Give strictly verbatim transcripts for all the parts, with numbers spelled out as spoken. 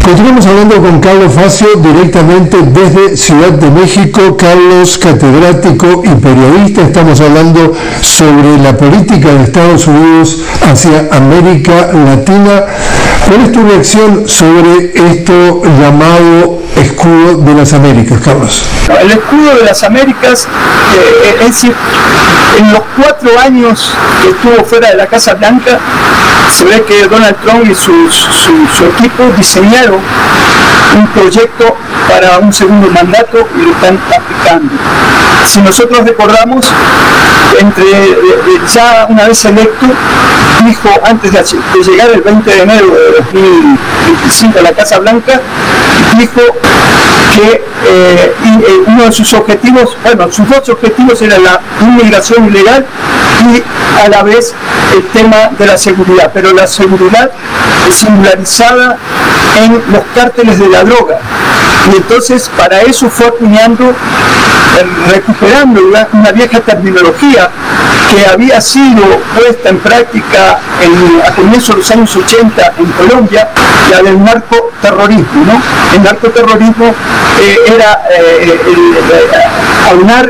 Continuamos hablando con Carlos Facio directamente desde Ciudad de México. Carlos, catedrático y periodista, estamos hablando sobre la política de Estados Unidos hacia América Latina. ¿Cuál es tu reacción sobre esto llamado escudo de las Américas, Carlos? El escudo de las Américas, eh, es decir, en los cuatro años que estuvo fuera de la Casa Blanca, se ve que Donald Trump y su, su, su equipo diseñaron un proyecto para un segundo mandato y lo están aplicando. Si nosotros recordamos, entre ya una vez electo, dijo antes de, de llegar el veinte de enero de dos mil veinticinco a la Casa Blanca, dijo que eh, y, eh, uno de sus objetivos, bueno, sus dos objetivos eran la inmigración ilegal y a la vez el tema de la seguridad, pero la seguridad singularizada en los cárteles de la droga. Y entonces para eso fue acuñando, recuperando una, una vieja terminología que había sido puesta en práctica en, a comienzos de los años ochenta en Colombia, la del narcoterrorismo, ¿no? El narcoterrorismo eh, era eh, el, el, aunar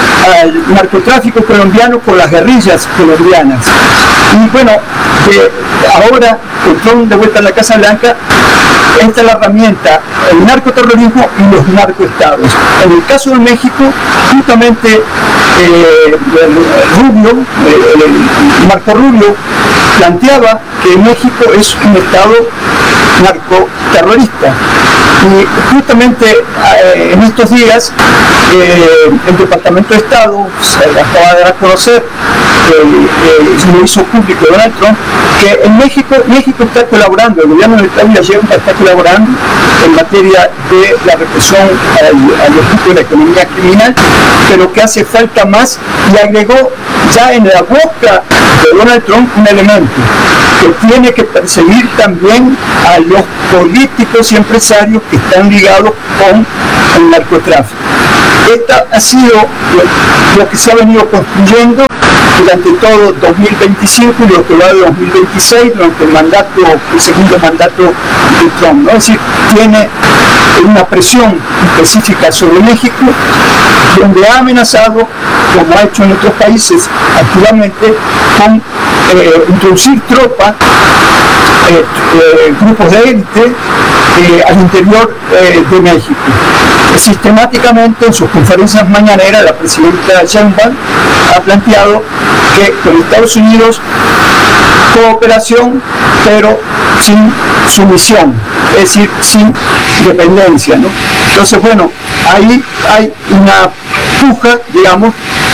al narcotráfico colombiano con las guerrillas colombianas. Y bueno, eh, ahora, con Trump de vuelta en la Casa Blanca, esta es la herramienta, el narcoterrorismo y los narcoestados. En el caso de México, justamente eh, Rubio, eh, Marco Rubio, planteaba que México es un estado narcoterrorista. Y justamente eh, en estos días eh, el Departamento de Estado se acaba de dar a conocer, eh, eh, lo hizo público Donald Trump, que en México, México está colaborando, el gobierno del Estado está colaborando en materia de la represión al, al efecto de la economía criminal, pero que hace falta más, y agregó ya en la boca de Donald Trump un elemento, que tiene que perseguir también a los políticos y empresarios que están ligados con el narcotráfico. Esta ha sido lo, lo que se ha venido construyendo durante todo dos mil veinticinco y lo que va de dos mil veintiséis, durante el mandato, el segundo mandato de Trump, ¿no? Es decir, tiene una presión específica sobre México, donde ha amenazado, como ha hecho en otros países activamente, con eh, introducir tropas, eh, eh, grupos de élite eh, al interior eh, de México. Sistemáticamente en sus conferencias mañaneras la presidenta Sheinbaum ha planteado que con Estados Unidos cooperación pero sin sumisión, es decir, sin dependencia, ¿no? Entonces, bueno, ahí hay una puja, digamos,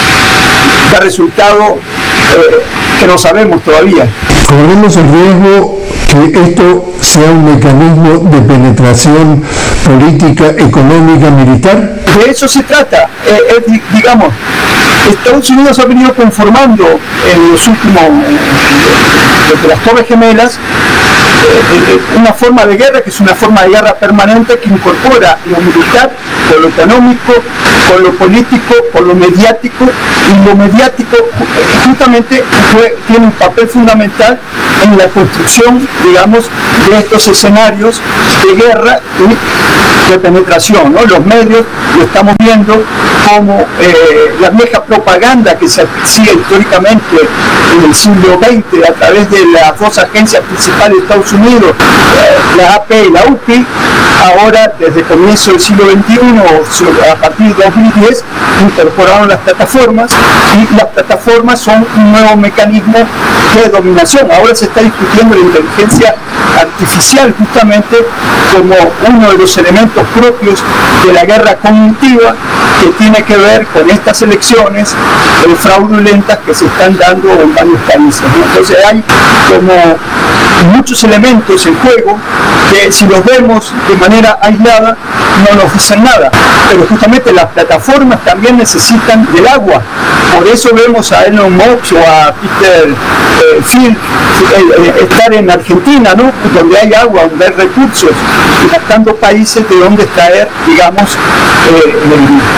de resultado eh, que no sabemos todavía. ¿Corremos el riesgo que esto sea un mecanismo de penetración política, económica, militar? De eso se trata. Eh, eh, digamos, Estados Unidos ha venido conformando en los últimos, desde las Torres Gemelas, eh, eh, una forma de guerra que es una forma de guerra permanente que incorpora lo militar con lo económico, con lo político, con lo mediático, y lo mediático justamente fue, tiene un papel fundamental en la construcción, digamos, de estos escenarios de guerra y de penetración, ¿no? Los medios lo estamos viendo como eh, la vieja propaganda que se sigue históricamente en el siglo veinte a través de las dos agencias principales de Estados Unidos, eh, la A P y la U P I. Ahora, desde el comienzo del siglo veintiuno, a partir de dos mil diez, incorporaron las plataformas, y las plataformas son un nuevo mecanismo de dominación. Ahora se está discutiendo la inteligencia artificial justamente como uno de los elementos propios de la guerra cognitiva, que tiene que ver con estas elecciones eh, fraudulentas que se están dando en varios países, ¿no? Entonces hay como muchos elementos en juego que, si los vemos de manera aislada, no nos dicen nada, pero justamente las plataformas también necesitan del agua. Por eso vemos a Elon Musk o a Peter eh, Thiel eh, eh, estar en Argentina, ¿no? Donde hay agua, donde hay recursos, y buscando países de donde extraer, digamos, eh,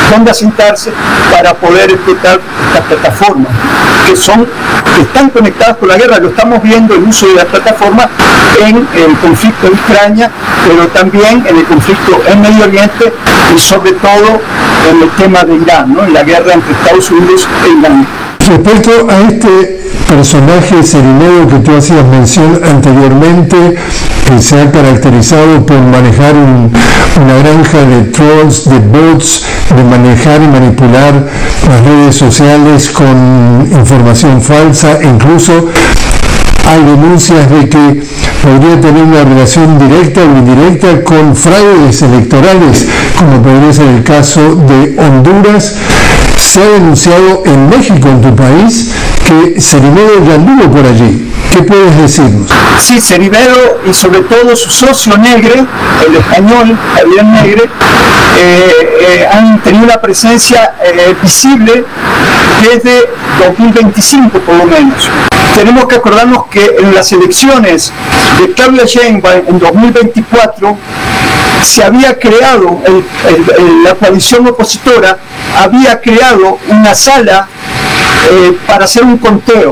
dónde asentarse para poder explotar estas plataformas, que son, que están conectadas con la guerra. Lo estamos viendo el uso de las plataformas en el conflicto en Ucrania, pero también en el conflicto en Medio Oriente y sobre todo en el tema de Irán, ¿no? En la guerra entre Estados Unidos e Irán. Respecto a este personaje Cerinedo que tú hacías mención anteriormente, que se ha caracterizado por manejar un, una granja de trolls, de bots, de manejar y manipular las redes sociales con información falsa, incluso hay denuncias de que podría tener una relación directa o indirecta con fraudes electorales, como podría ser el caso de Honduras. Se ha denunciado en México, en tu país, que Cerinedo ya anduvo por allí. ¿Qué puedes decirnos? Sí, Cerinedo y sobre todo su socio Negre, el español Javier Negre, eh, eh, han tenido una presencia eh, visible desde dos mil veinticinco por lo menos. Tenemos que acordarnos que en las elecciones de Claudia Sheinbaum en dos mil veinticuatro se había creado, el, el, el, la coalición opositora había creado una sala eh, para hacer un conteo.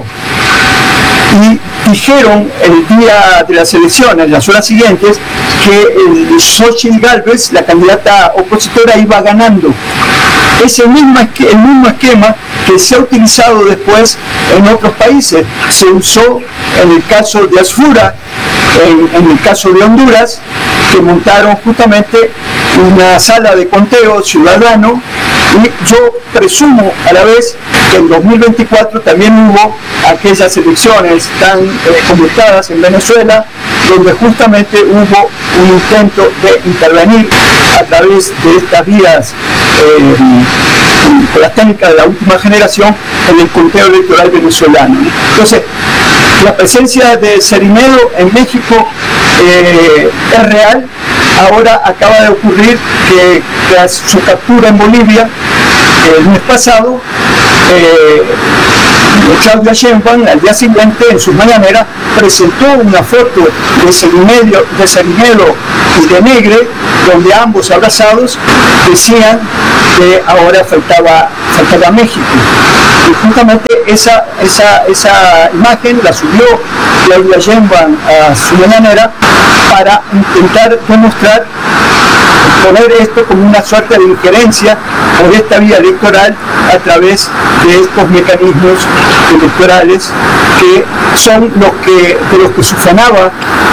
Y dijeron el día de las elecciones, las horas siguientes, que el Xochitl Gálvez, la candidata opositora, iba ganando. Es el mismo, el mismo esquema que se ha utilizado después en otros países. Se usó en el caso de Asfura, en, en el caso de Honduras, que montaron justamente una sala de conteo ciudadano, y yo presumo a la vez que en dos mil veinticuatro también hubo aquellas elecciones tan eh, convocadas en Venezuela, donde justamente hubo un intento de intervenir a través de estas vías eh, con las técnicas de la última generación en el conteo electoral venezolano. Entonces, la presencia de Cerinedo en México eh, es real. Ahora acaba de ocurrir que tras su captura en Bolivia el mes pasado, eh, Claudia Sheinbaum al día siguiente en sus mañaneras presentó una foto de Cerinedo, de Cerinedo y de Negre, donde ambos abrazados decían que ahora faltaba, faltaba México. Y justamente esa, esa, esa imagen la subió Claudia Sheinbaum a su mañanera para intentar demostrar, poner esto como una suerte de injerencia por esta vía electoral a través de estos mecanismos electorales que son los que, de los que sufanaba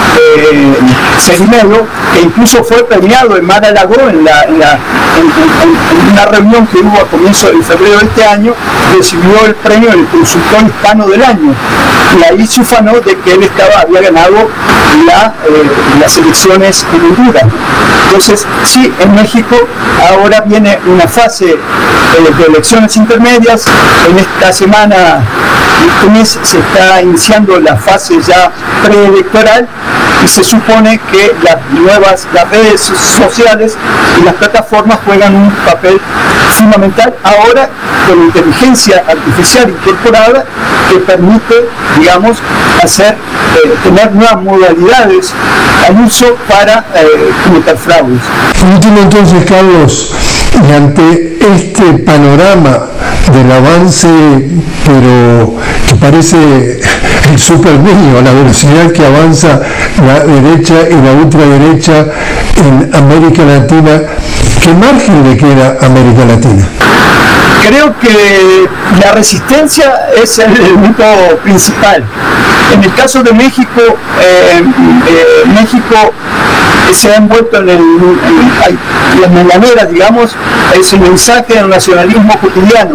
eh, Cerinedo, que incluso fue premiado en Mar-a-Lago en, la, en, la, en, en, en una reunión que hubo a comienzo de febrero de este año, recibió el premio del consultor hispano del año, y ahí se ufanó de que él estaba, había ganado la, eh, las elecciones en Honduras. Entonces, sí, en México ahora viene una fase eh, de elecciones intermedias. En esta semana, este mes, se está iniciando la fase ya preelectoral y se supone que las nuevas, las redes sociales y las plataformas juegan un papel fundamental ahora con inteligencia artificial incorporada que permite, digamos, hacer, eh, tener nuevas modalidades al uso para eh, cometer fraudes. Último entonces, Carlos, y ante este panorama del avance, pero que parece el super niño, a la velocidad que avanza la derecha y la ultraderecha en América Latina, ¿qué margen le queda a América Latina? Creo que la resistencia es el punto principal. En el caso de México, eh, eh, México se ha envuelto en, el, en las mañaneras, digamos, ese mensaje del nacionalismo cotidiano.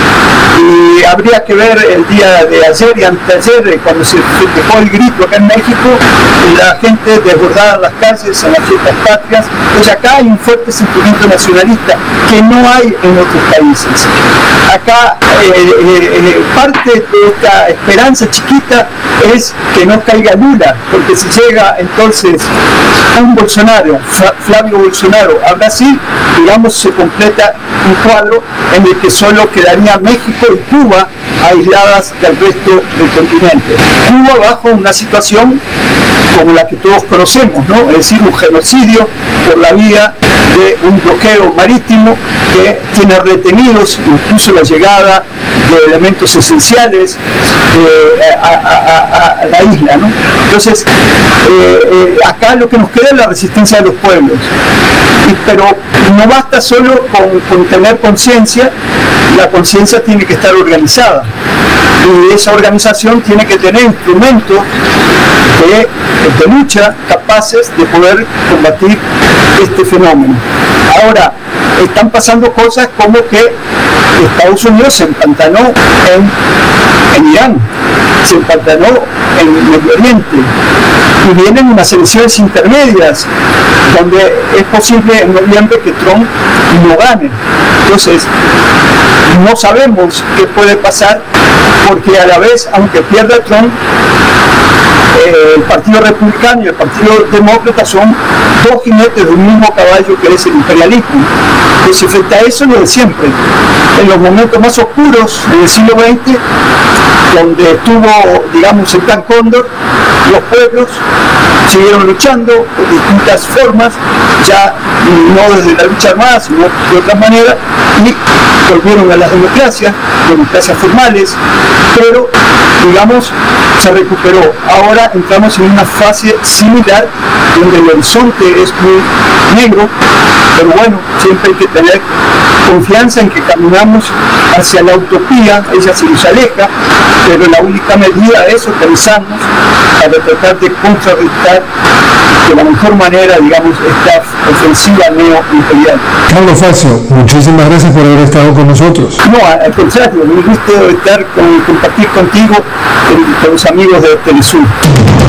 Y habría que ver el día de ayer y anteayer, cuando se dejó el grito acá en México, la gente desbordada en las calles, en las fiestas patrias. Pues acá hay un fuerte sentimiento nacionalista que no hay en otros países. Acá eh, eh, parte de esta esperanza chiquita es que no caiga Lula, porque si llega entonces un Bolsonaro, Flavio Bolsonaro a Brasil, digamos, se completa un cuadro en el que solo quedaría México y Cuba aisladas del resto del continente. Cuba bajo una situación como la que todos conocemos, ¿no? Es decir, un genocidio por la vía de un bloqueo marítimo que tiene retenidos incluso la llegada de elementos esenciales eh, a, a, a, a la isla, ¿no? Entonces, eh, eh, acá lo que nos queda es la resistencia de los pueblos, y, pero no basta solo con, con tener conciencia, la conciencia tiene que estar organizada, y esa organización tiene que tener instrumentos de, de lucha capaces de poder combatir este fenómeno. Ahora, están pasando cosas como que Estados Unidos se empantanó en, en Irán, se empantanó en Medio Oriente, y vienen unas elecciones intermedias donde es posible en noviembre que Trump no gane. Entonces, no sabemos qué puede pasar, porque a la vez, aunque pierda Trump, eh, el Partido Republicano y el Partido Demócrata son dos jinetes de un mismo caballo, que es el imperialismo. Entonces, frente a eso, lo de siempre, en los momentos más oscuros del siglo veinte, donde estuvo, digamos, el Plan Cóndor, los pueblos siguieron luchando de distintas formas, ya no desde la lucha armada, sino de otra manera, y volvieron a las democracias, democracias formales, pero, digamos, se recuperó. Ahora entramos en una fase similar, donde el horizonte es muy negro, pero bueno, siempre hay que tener confianza en que caminamos hacia la utopía. Ella se nos aleja, pero la única medida es organizarnos para tratar de contrarrestar de la mejor manera, digamos, esta ofensiva neo-imperial. Carlos Facio, muchísimas gracias por haber estado con nosotros. No, al contrario, me gusta estar con, compartir contigo, con los amigos de Telesur.